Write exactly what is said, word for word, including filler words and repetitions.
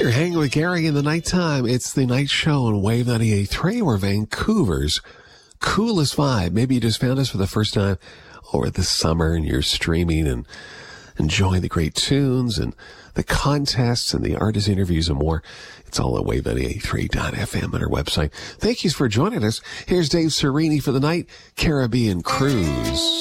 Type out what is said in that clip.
You're hanging with Gary in the nighttime. It's the night show on Wave ninety-eight point three. We're Vancouver's coolest vibe. Maybe you just found us for the first time over the summer and you're streaming and enjoying the great tunes and the contests and the artist interviews and more. It's all at wave ninety-eight point three dot f m on our website. Thank you for joining us. Here's Dave Serini for the night Caribbean Cruise.